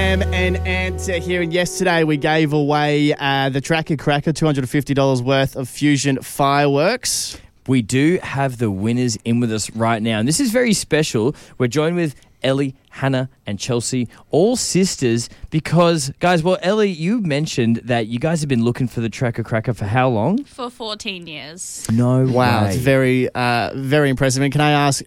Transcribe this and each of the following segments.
Sam and Ant here, and yesterday we gave away the Tracker Cracker, $250 worth of Fusion fireworks. We do have the winners in with us right now, and this is very special. We're joined with Ellie, Hannah, and Chelsea, all sisters, because, guys, well, Ellie, you mentioned that you guys have been looking for the Tracker Cracker for how long? For 14 years. No Wow, way. it's very, very impressive. And can I ask,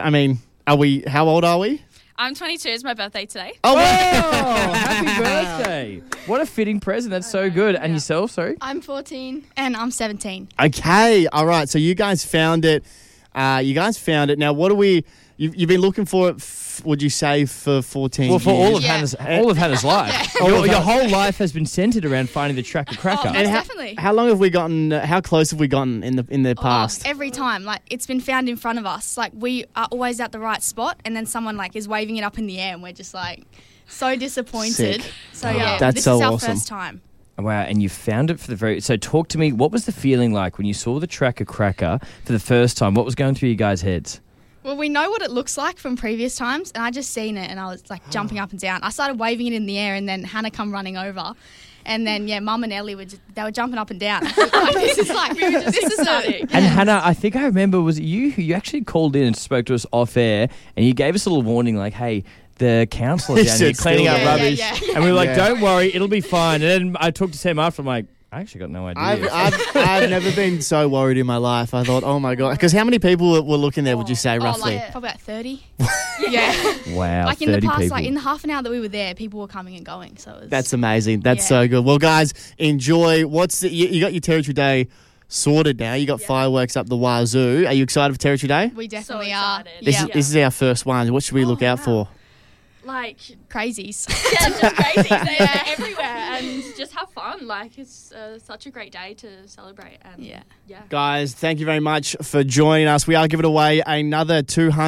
how old are we? I'm 22. It's my birthday today. Oh, Happy birthday. What a fitting present. That's so good. And yourself, sorry? I'm 14 and I'm 17. Okay, all right. So you guys found it. Now, what do we... You've been looking for it, would you say, for 14 Well, for years? all of Hannah's life. Your whole life has been centered around finding the Tracker Cracker. Oh, And definitely. How long have we gotten? How close have we gotten in the past? Every time, it's been found in front of us. We are always at the right spot, and then someone is waving it up in the air, and we're just so disappointed. Sick. So yeah, That's this so is our awesome. first time. Wow, and you found it for the very... So talk to me, what was the feeling like when you saw the Tracker Cracker for the first time? What was going through your guys' heads? Well, we know what it looks like from previous times, and I just seen it, and I was jumping up and down. I started waving it in the air, and then Hannah come running over. And then, Mum and Ellie they were jumping up and down. This is starting. And Hannah, I think I remember, was it you who you actually called in and spoke to us off air, and you gave us a little warning hey, the council down here cleaning up rubbish. Yeah. And we were don't worry, it'll be fine. And then I talked to Sam after, I'm like, I actually got no idea. I've never been so worried in my life. I thought, oh my God. Because how many people were looking there, would you say, roughly? Probably about 30. Yeah. Wow, in the 30 past, people. In the half an hour that we were there, people were coming and going. So it was, That's amazing. That's so good. Well, guys, enjoy. You got your Territory Day sorted now. You got fireworks up the wazoo. Are you excited for Territory Day? we definitely So are. excited. This is our first one. What should we look out for? Crazies. Yeah, just crazy. They're everywhere and just have fun. It's such a great day to celebrate. And yeah. Guys, thank you very much for joining us. We are giving away another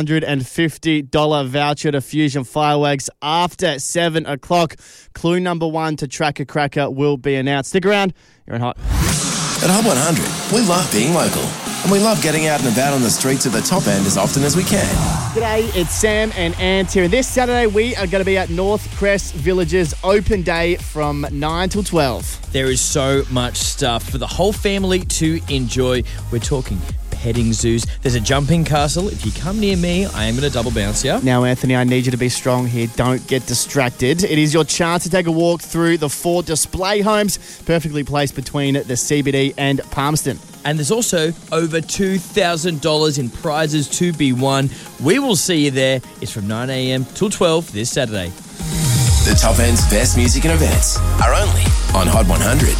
$250 voucher to Fusion Fireworks after 7 o'clock. Clue number 1 to Tracker Cracker will be announced. Stick around. You're in Hot. At Hub 100, we love being local. And we love getting out and about on the streets of the top end as often as we can. G'day, it's Sam and Ant here. This Saturday, we are going to be at North Crest Village's open day from 9 till 12. There is so much stuff for the whole family to enjoy. We're talking petting zoos. There's a jumping castle. If you come near me, I am going to double bounce you. Now, Anthony, I need you to be strong here. Don't get distracted. It is your chance to take a walk through the 4 display homes, perfectly placed between the CBD and Palmerston. And there's also over $2,000 in prizes to be won. We will see you there. It's from 9 a.m. till 12 this Saturday. The top end's best music and events are only on Hot 100.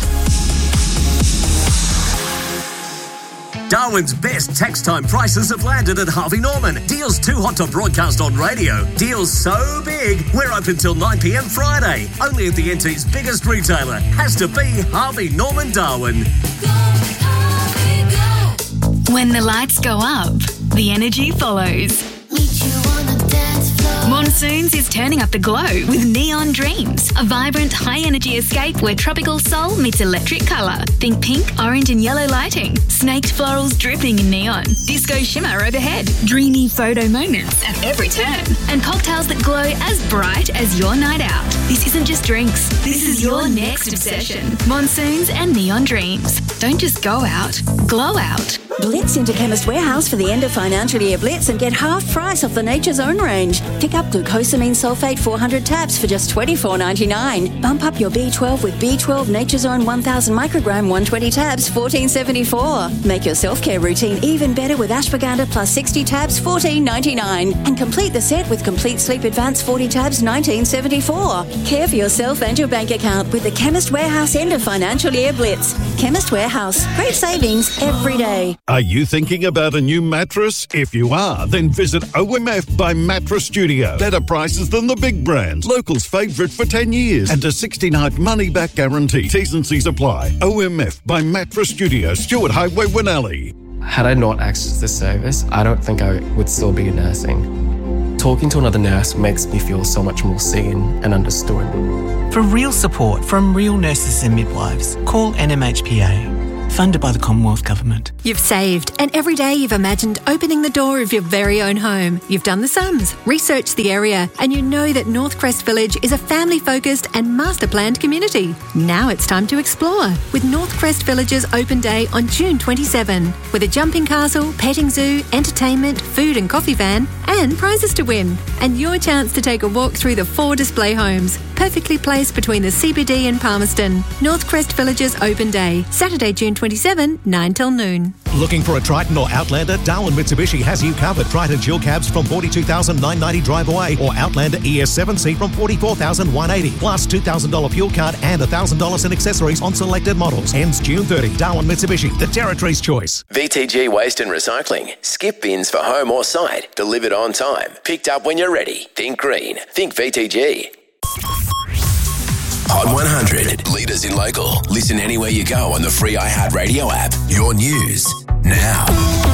Darwin's best text time prices have landed at Harvey Norman. Deals too hot to broadcast on radio. Deals so big, we're open till 9 p.m. Friday. Only at the NT's biggest retailer. Has to be Harvey Norman Darwin. When the lights go up, the energy follows. Monsoons is turning up the glow with Neon Dreams, a vibrant, high-energy escape where tropical soul meets electric colour. Think pink, orange and yellow lighting, snaked florals dripping in neon, disco shimmer overhead, dreamy photo moments at every turn, and cocktails that glow as bright as your night out. This isn't just drinks. This is your next obsession. Monsoons and Neon Dreams. Don't just go out, glow out. Blitz into Chemist Warehouse for the end of financial year blitz and get half price off the Nature's Own range. Pick up glucosamine sulfate 400 tabs for just $24.99. Bump up your B12 with B12 Nature's Own 1000 microgram 120 tabs, $14.74. Make your self-care routine even better with ashwagandha plus 60 tabs, $14.99. And complete the set with Complete Sleep Advance 40 tabs, $19.74. Care for yourself and your bank account with the Chemist Warehouse end of financial year blitz. Chemist Warehouse. Great savings every day. Are you thinking about a new mattress? If you are, then visit OMF by Mattress Studio. Better prices than the big brands. Locals' favourite for 10 years. And a 60-night money-back guarantee. T's and C's apply. OMF by Mattress Studio, Stewart Highway, Winnelly. Had I not accessed this service, I don't think I would still be nursing. Talking to another nurse makes me feel so much more seen and understood. For real support from real nurses and midwives, call NMHPA. funded by the Commonwealth Government. You've saved, and every day you've imagined opening the door of your very own home. You've done the sums, researched the area, and you know that Northcrest Village is a family-focused and master-planned community. Now it's time to explore with Northcrest Village's Open Day on June 27, with a jumping castle, petting zoo, entertainment, food and coffee van, and prizes to win. And your chance to take a walk through the 4 display homes, perfectly placed between the CBD and Palmerston. Northcrest Village's Open Day, Saturday, June 27, 9 till noon. Looking for a Triton or Outlander? Darwin Mitsubishi has you covered. Triton dual cabs from $42,990 drive away, or Outlander ES7C from $44,180. Plus $2,000 fuel card and $1,000 in accessories on selected models. Ends June 30. Darwin Mitsubishi, the Territory's choice. VTG Waste and Recycling. Skip bins for home or site. Delivered on time. Picked up when you're ready. Think green. Think VTG. Hot 100. Leaders in local. Listen anywhere you go on the free iHeartRadio app. Your news now.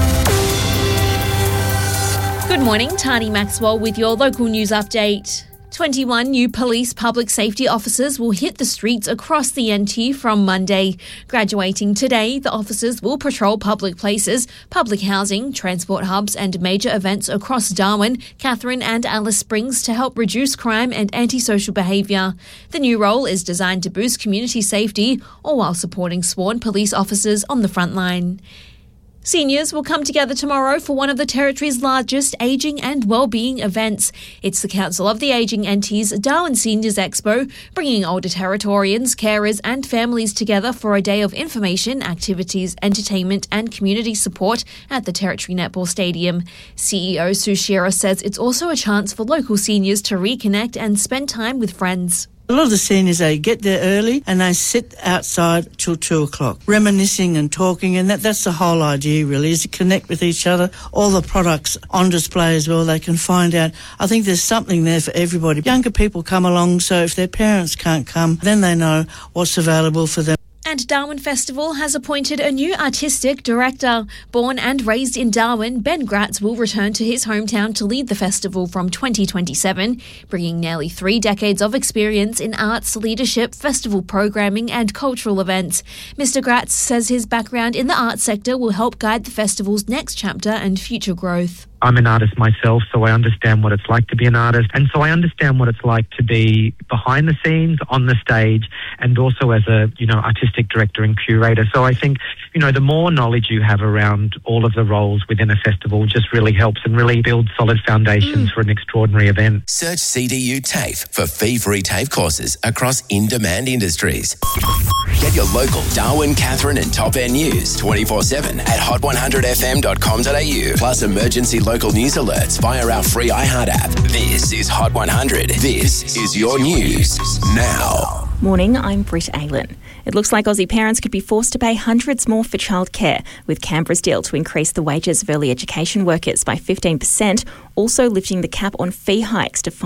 Good morning, Tani Maxwell with your local news update. 21 new police public safety officers will hit the streets across the NT from Monday. Graduating today, the officers will patrol public places, public housing, transport hubs and major events across Darwin, Katherine and Alice Springs to help reduce crime and antisocial behaviour. The new role is designed to boost community safety, all while supporting sworn police officers on the front line. Seniors will come together tomorrow for one of the Territory's largest ageing and wellbeing events. It's the Council of the Ageing NT's Darwin Seniors Expo, bringing older Territorians, carers and families together for a day of information, activities, entertainment and community support at the Territory Netball Stadium. CEO Sue Shearer says it's also a chance for local seniors to reconnect and spend time with friends. A lot of the seniors, they get there early and they sit outside till 2 o'clock, reminiscing and talking, and that's the whole idea really, is to connect with each other. All the products on display as well, they can find out. I think there's something there for everybody. Younger people come along, so if their parents can't come, then they know what's available for them. And Darwin Festival has appointed a new artistic director. Born and raised in Darwin, Ben Gratz will return to his hometown to lead the festival from 2027, bringing nearly 3 decades of experience in arts, leadership, festival programming and cultural events. Mr. Gratz says his background in the arts sector will help guide the festival's next chapter and future growth. I'm an artist myself, so I understand what it's like to be an artist, and so I understand what it's like to be behind the scenes, on the stage, and also as a, artistic director and curator. So I think, the more knowledge you have around all of the roles within a festival just really helps and really builds solid foundations for an extraordinary event. Search CDU TAFE for fee-free TAFE courses across in-demand industries. Get your local Darwin, Katherine and Top End news 24/7 at hot100fm.com.au, plus emergency local news alerts via our free iHeart app. This is Hot 100. This is your news now. Morning, I'm Britt Aylen. It looks like Aussie parents could be forced to pay hundreds more for childcare, with Canberra's deal to increase the wages of early education workers by 15%, also lifting the cap on fee hikes to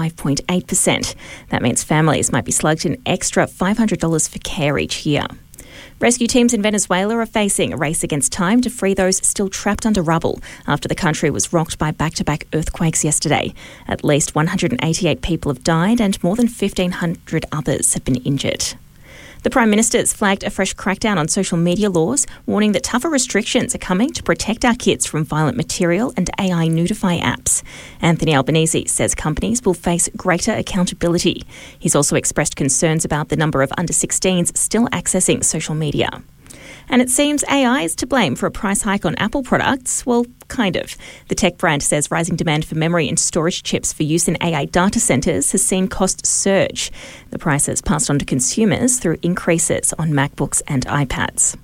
5.8%. That means families might be slugged an extra $500 for care each year. Rescue teams in Venezuela are facing a race against time to free those still trapped under rubble after the country was rocked by back-to-back earthquakes yesterday. At least 188 people have died and more than 1,500 others have been injured. The Prime Minister's flagged a fresh crackdown on social media laws, warning that tougher restrictions are coming to protect our kids from violent material and AI nudify apps. Anthony Albanese says companies will face greater accountability. He's also expressed concerns about the number of under-16s still accessing social media. And it seems AI is to blame for a price hike on Apple products. Well, kind of. The tech brand says rising demand for memory and storage chips for use in AI data centres has seen costs surge. The price is passed on to consumers through increases on MacBooks and iPads.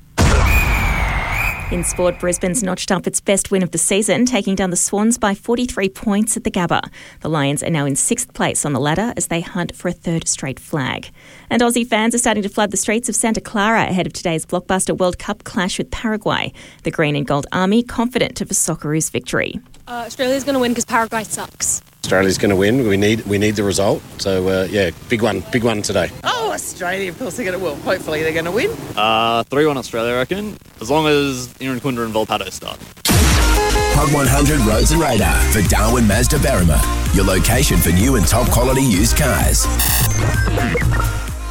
In sport, Brisbane's notched up its best win of the season, taking down the Swans by 43 points at the Gabba. The Lions are now in 6th place on the ladder as they hunt for a 3rd straight flag. And Aussie fans are starting to flood the streets of Santa Clara ahead of today's blockbuster World Cup clash with Paraguay. The Green and Gold Army confident of a Socceroos victory. Australia's going to win because Paraguay sucks. Australia's going to win. We need the result. So, big one today. Oh, Australia, of course they're going to win. Hopefully they're going to win. 3-1 Australia, I reckon, as long as Aaron Kunda and Volpato start. Hot 100 Roads and Radar for Darwin Mazda Berrima, your location for new and top quality used cars.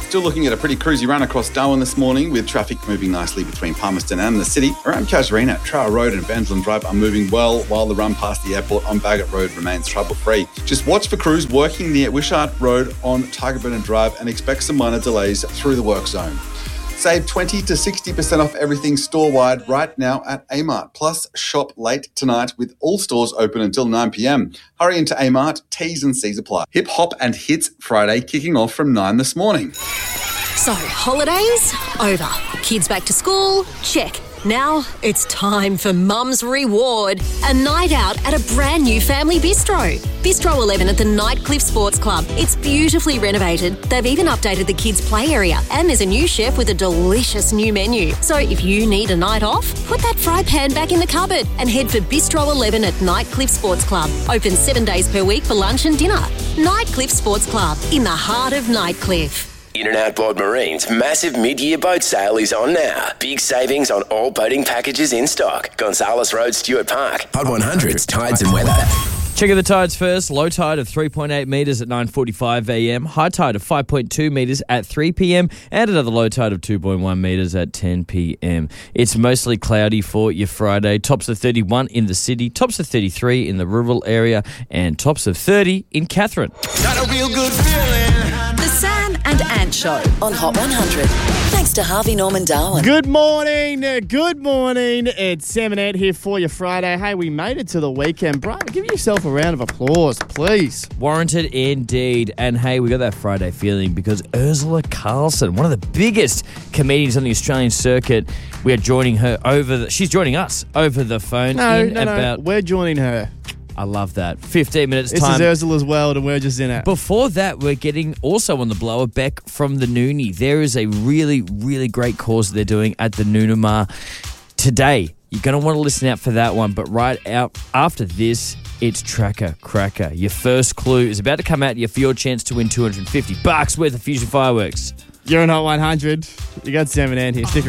Still looking at a pretty cruisy run across Darwin this morning with traffic moving nicely between Palmerston and the city. Around Casuarina, Trail Road and Evangeline Drive are moving well, while the run past the airport on Bagot Road remains trouble-free. Just watch for crews working near Wishart Road on Tiger Burnett Drive and expect some minor delays through the work zone. Save 20 to 60% off everything store-wide right now at Amart. Plus, shop late tonight with all stores open until 9 p.m. Hurry into Amart, T's and C's apply. Hip Hop and Hits Friday kicking off from 9 this morning. So, holidays? Over. Kids back to school? Check. Now it's time for Mum's Reward, a night out at a brand new family bistro. Bistro 11 at the Nightcliff Sports Club. It's beautifully renovated. They've even updated the kids' play area, and there's a new chef with a delicious new menu. So if you need a night off, put that fry pan back in the cupboard and head for Bistro 11 at Nightcliff Sports Club. Open 7 days per week for lunch and dinner. Nightcliff Sports Club, in the heart of Nightcliff. In and Outboard Marine's massive mid-year boat sale is on now. Big savings on all boating packages in stock. Gonzales Road, Stuart Park. Hot 100's Tides and Weather. Check out the tides first. Low tide of 3.8 metres at 9:45 a.m. High tide of 5.2 metres at 3 p.m. And another low tide of 2.1 metres at 10 p.m. It's mostly cloudy for your Friday. Tops of 31 in the city, tops of 33 in the rural area, and tops of 30 in Catherine. Got a real good feeling. The Sam and Ant Show on Hot 100. Thanks to Harvey Norman Darwin. Good morning. Good morning. It's Sam and Ant here for your Friday. Hey, we made it to the weekend. Brian, give yourself a round of applause, please. Warranted indeed. And hey, we got that Friday feeling because Ursula Carlson, one of the biggest comedians on the Australian circuit, we are joining her she's joining us over the phone. No, we're joining her. I love that. 15 minutes this time. This is Ursula's world and we're just in it. Before that, we're getting also on the blower, Beck from the Noonie. There is a really, really great cause they're doing at the Noonamar today. You're going to want to listen out for that one. But right out after this, it's Tracker Cracker. Your first clue is about to come out for your chance to win $250 worth of Fusion Fireworks. You're on Hot 100. You got Sam and Ant here. Stick around.